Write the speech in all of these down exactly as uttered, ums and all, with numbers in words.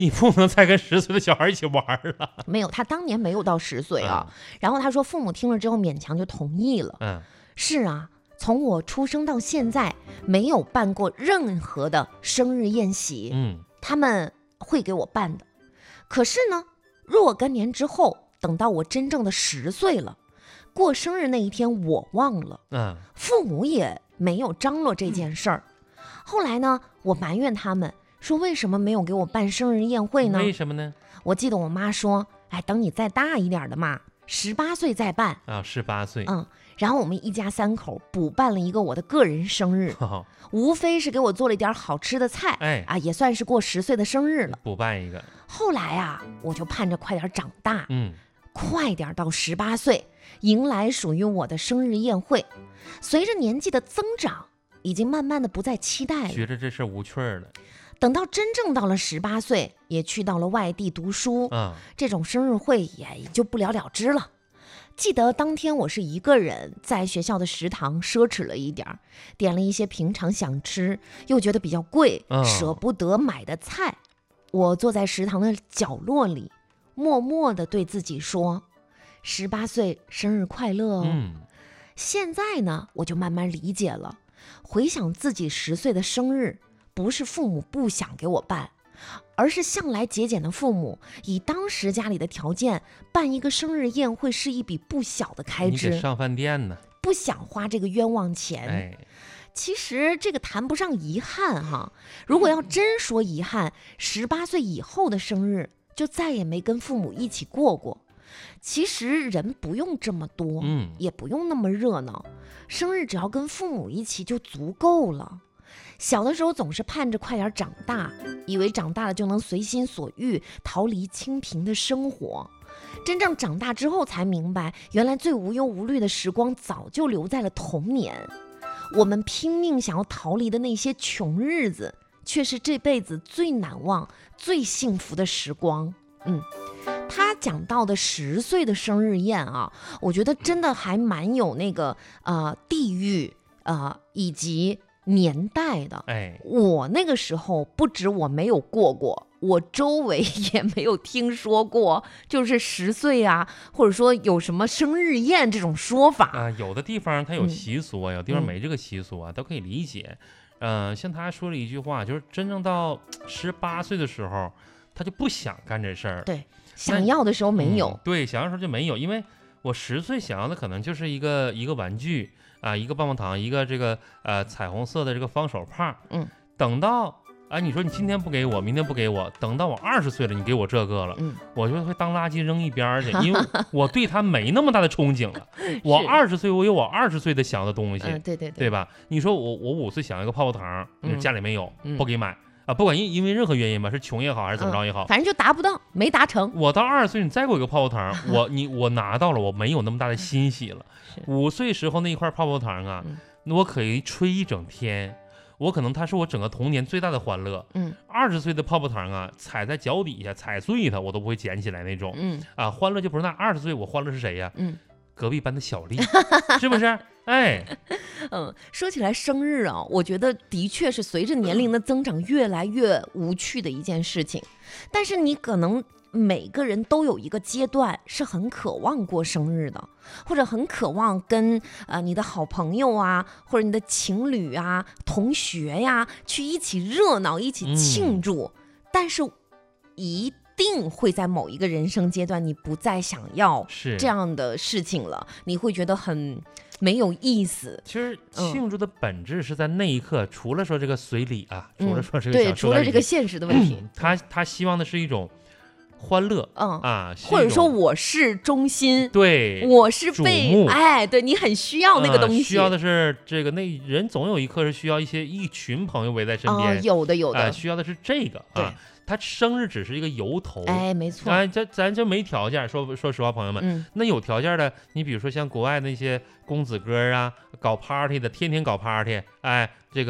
你不能再跟十岁的小孩一起玩了。 没有，他当年没有到十岁啊、嗯。然后他说，父母听了之后勉强就同意了。 嗯， 是啊，从我出生到现在，没有办过任何的生日宴席。 嗯， 他们会给我办的。可是呢，若干年之后，等到我真正的十岁了，过生日那一天我忘了， 嗯， 父母也没有张罗这件事儿。后来呢，我埋怨他们。说为什么没有给我办生日宴会呢？ 为什么呢？ 我记得我妈说，哎，等你再大一点的嘛，十八岁再办啊，十八岁， 嗯，然后我们一家三口补办了一个我的个人生日，哦、无非是给我做了一点好吃的菜， 哎啊，也算是过十岁的生日了， 补办一个。 后来啊，我就盼着快点长大， 嗯， 快点到十八岁，迎来属于我的生日宴会。随着年纪的增长，已经慢慢的不再期待了， 觉得这事无趣了。 等到真正到了十八岁，也去到了外地读书， 嗯， 这种生日会也就不了了之了。记得当天我是一个人在学校的食堂奢侈了一点，点了一些平常想吃又觉得比较贵、 嗯、 舍不得买的菜。我坐在食堂的角落里，默默地对自己说：十八岁生日快乐哦。 嗯， 现在呢，我就慢慢理解了，回想自己十岁的生日，不是父母不想给我办，而是向来节俭的父母以当时家里的条件办一个生日宴会是一笔不小的开支， 你得上饭店呢， 不想花这个冤枉钱。 哎， 其实这个谈不上遗憾哈，如果要真说遗憾，十八岁以后的生日就再也没跟父母一起过过。其实人不用这么多， 嗯， 也不用那么热闹，生日只要跟父母一起就足够了。小的时候总是盼着快点长大，以为长大了就能随心所欲，逃离清贫的生活。真正长大之后才明白，原来最无忧无虑的时光早就留在了童年。我们拼命想要逃离的那些穷日子，却是这辈子最难忘、最幸福的时光。嗯，他讲到的十岁的生日宴啊，我觉得真的还蛮有那个呃地域呃以及年代的。 哎， 我那个时候不止我没有过过，我周围也没有听说过，就是十岁啊，或者说有什么生日宴这种说法啊。有的地方它有习俗啊， 嗯、 有地方没这个习俗啊，嗯、都可以理解。嗯、呃，像他说了一句话，就是真正到十八岁的时候，他就不想干这事儿。 对，想要的时候没有。 嗯、对，想要的时候就没有，因为我十岁想要的可能就是一个一个玩具。啊，一个棒棒糖，一个这个呃彩虹色的这个方手帕， 嗯， 等到啊，你说你今天不给我，明天不给我，等到我二十岁了，你给我这个了， 嗯， 我就会当垃圾扔一边去，因为我对他没那么大的憧憬了。我二十岁，我有我二十岁的想的东西， 嗯，对对对， 对吧？你说我我五岁想要一个泡泡糖，你说家里没有， 嗯、 不给买。啊，不管因因为任何原因吧，是穷也好还是怎么着也好、 嗯，反正就达不到，没达成。 我到二十岁，你再给我一个泡泡糖，我你我拿到了，我没有那么大的欣喜了。五岁时候那一块泡泡糖啊， 嗯、 我可以吹一整天，我可能它是我整个童年最大的欢乐。 嗯， 二十岁的泡泡糖啊，踩在脚底下踩碎它，我都不会捡起来那种。 嗯， 啊，欢乐就不是那。二十岁我欢乐是谁呀？ 嗯， 隔壁班的小丽，是不是？哎， 嗯，说起来生日啊，我觉得的确是随着年龄的增长越来越无趣的一件事情。但是你可能每个人都有一个阶段是很渴望过生日的，或者很渴望跟呃你的好朋友啊，或者你的情侣啊、同学呀，去一起热闹、一起庆祝。嗯、但是一定会在某一个人生阶段，你不再想要这样的事情了，你会觉得很没有意思。 其实庆祝的本质是在那一刻，嗯、除了说这个随礼啊， 嗯、 除了说这个对，除了这个现实的问题， 嗯、他他希望的是一种欢乐， 嗯啊， 或者说我是中心， 对， 我是被哎，对你很需要那个东西， 呃、需要的是这个那人总有一刻是需要一些一群朋友围在身边， 哦、有的有的、 呃，需要的是这个啊。他生日只是一个由头， 哎，没错， 咱咱咱就没条件。说说实话，朋友们， 嗯， 那有条件的，你比如说像国外那些公子哥啊，搞 party 的，天天搞 party， 哎，这个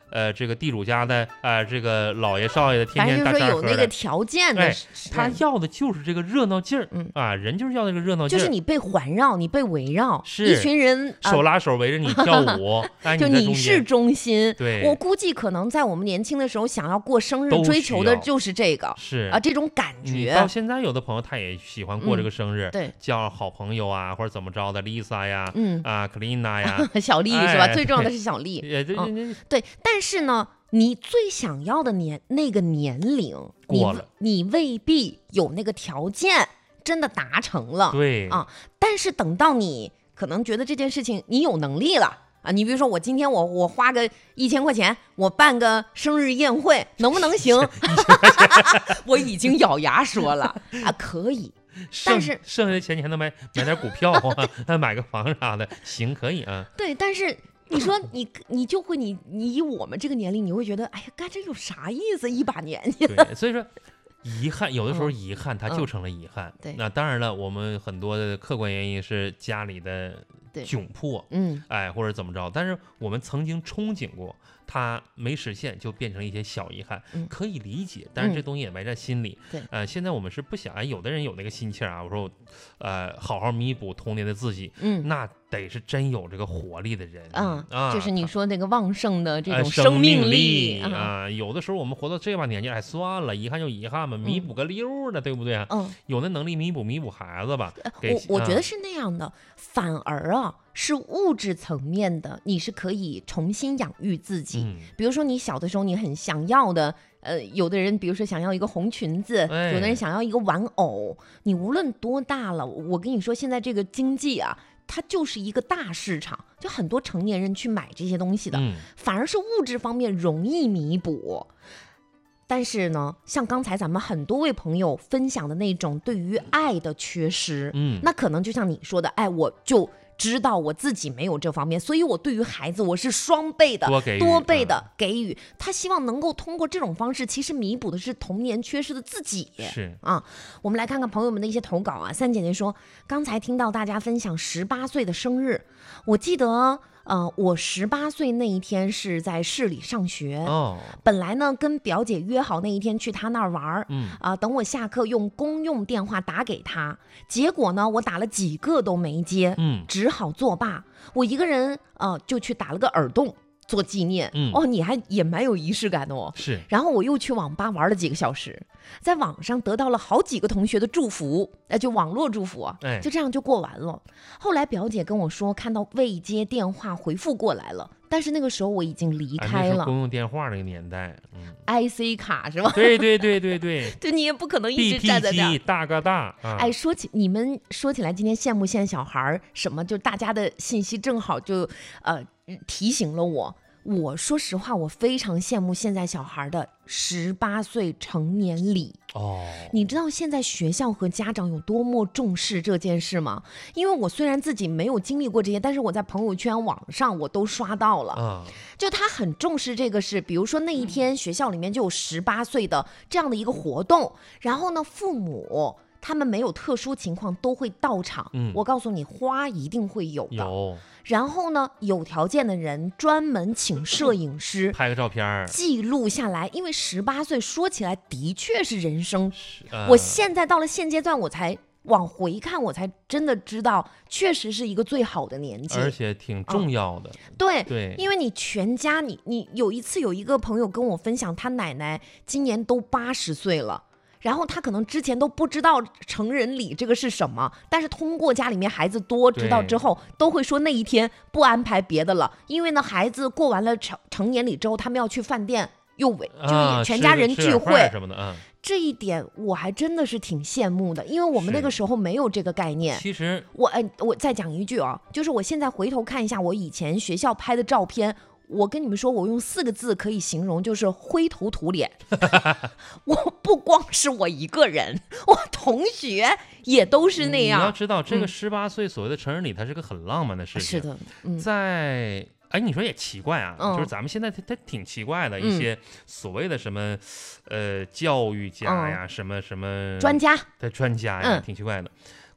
呃这个地主家的啊、呃、这个老爷少爷的天反正天大就是说有那个餐喝的。 条件的哎， 人， 他要的就是这个热闹劲儿， 嗯啊，人就是要这个热闹劲儿， 就是你被环绕，你被围绕， 是一群人啊手拉手围着你跳舞，哎， 就你在中你是间， 中心。 对我估计可能在我们年轻的时候，想要过生日都追需要求的就是这个是啊，这种感你到觉。 现在有的朋友他也喜欢过这个生日， 对， 叫好朋友啊或者怎么着的 Lisa 呀， 嗯， 啊 Klina 呀， 小丽是吧？ 哎最重要的是小丽。 也这嗯这这对，但是呢，你最想要的年那个年龄，你过了你未必有那个条件真的达成了。 对啊，但是等到你可能觉得这件事情你有能力了啊，你比如说我今天我我花个一千块钱，我办个生日宴会，能不能行？我已经咬牙说了啊，可以。但是剩下的钱你还能买买点股票啊，买个房啥的，行可以啊。 对，但是你说你你就会你你以我们这个年龄，你会觉得哎呀，干这有啥意思？一把年纪。 对，所以说。遗憾，有的时候嗯遗憾它就成了遗憾。 对那当然了，我们很多的客观原因是家里的对窘迫， 嗯哎，或者怎么着。但是我们曾经憧憬过，它没实现，就变成一些小遗憾， 嗯可以理解。但是这嗯东西也埋在心里。 对呃，现在我们是不想，哎，有的人有那个心气儿啊，我说我，呃，好好弥补童年的自己， 嗯那得是真有这个活力的人， 嗯啊， 就是你说那个旺盛的这呃种生命力啊。 啊，有的时候我们活到这把年纪，哎，算了，遗憾就遗憾吧，弥补个溜的，对不对啊？ 嗯， 有那能力弥补弥补孩子吧。给啊我我觉得是那样的，反而啊是物质层面的，你是可以重新养育自己。 嗯比如说你小的时候你很想要的，呃，有的人比如说想要一个红裙子， 哎有的人想要一个玩偶，你无论多大了，我跟你说，现在这个经济啊。它就是一个大市场，就很多成年人去买这些东西的， 嗯反而是物质方面容易弥补。但是呢，像刚才咱们很多位朋友分享的那种对于爱的缺失， 嗯， 那可能就像你说的，哎，我就知道我自己没有这方面，所以我对于孩子我是双倍的、 多给予多倍的给予。他希望能够通过这种方式，其实弥补的是童年缺失的自己。 是啊，我们来看看朋友们的一些投稿啊。三姐姐说，刚才听到大家分享十八岁的生日，我记得。呃，我十八岁那一天是在市里上学， 哦， 本来呢跟表姐约好那一天去她那儿玩儿， 嗯啊、等我下课用公用电话打给她，结果呢我打了几个都没接， 嗯只好作罢。我一个人呃就去打了个耳洞做纪念， 嗯哦，你还也蛮有仪式感的哦。 是然后我又去网吧玩了几个小时，在网上得到了好几个同学的祝福，呃，就网络祝福啊， 哎就这样就过完了。后来表姐跟我说，看到未接电话回复过来了，但是那个时候我已经离哎开了。 那是公用电话那个年代，嗯， I C 卡是吧？ 对对对对对对，你也不可能一直 ，B 站 P 在这儿机。大哥大啊， 哎，说起你们说起来，今天羡慕现在小孩儿什么，就大家的信息正好就呃提醒了我。我说实话，我非常羡慕现在小孩的十八岁成年礼。 哦， 你知道现在学校和家长有多么重视这件事吗？因为我虽然自己没有经历过这些，但是我在朋友圈网上我都刷到了， 啊， 就他很重视这个事。比如说那一天学校里面就有十八岁的这样的一个活动，然后呢，父母他们没有特殊情况都会到场。 嗯我告诉你，花一定会有的。 有然后呢，有条件的人专门请摄影师拍个照片儿， 记录下来，因为十八岁说起来的确是人生。 呃我现在到了现阶段，我才往回看，我才真的知道，确实是一个最好的年纪。 而且挺重要的， 对， 对， 因为你全家，你你有一次有一个朋友跟我分享，他奶奶今年都八十岁了。然后他可能之前都不知道成人礼这个是什么，但是通过家里面孩子多知道之后，都会说那一天不安排别的了，因为呢孩子过完了成成年礼之后，他们要去饭店又围， 啊就是全家人吃吃点聚会、 饭什么的啊。 这一点我还真的是挺羡慕的，因为我们那个时候没有这个概念。 其实我哎，我再讲一句啊，就是我现在回头看一下我以前学校拍的照片。我跟你们说，我用四个字可以形容，就是灰头土脸。我不光是我一个人，我同学也都是那样。 你要知道，这个嗯十八岁所谓的成人礼，它是个很浪漫的事情。 是的，嗯， 在哎，你说也奇怪啊， 嗯就是咱们现在它它挺奇怪的， 嗯一些所谓的什么，呃，教育家呀，什么什么专家， 的专家呀， 嗯挺奇怪的。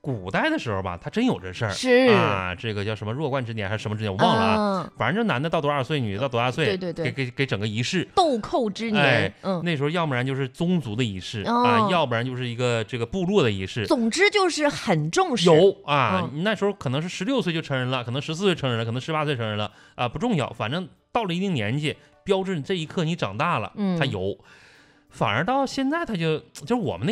古代的时候吧，他真有这事儿， 是啊，这个叫什么弱冠之年还是什么之年，我忘了啊。 啊反正这男的到多少岁，女的到多少岁， 对对对给给给整个仪式。 豆蔻之年， 哎， 嗯， 那时候要不然就是宗族的仪式、 哦啊，要不然就是一个这个部落的仪式。 总之就是很重视。 有啊， 嗯那时候可能是十六岁就成人了，可能十四岁成人了，可能十八岁成人了啊，不重要，反正到了一定年纪，标志这一刻你长大了， 嗯他有。反而到现在，他就就是我们那。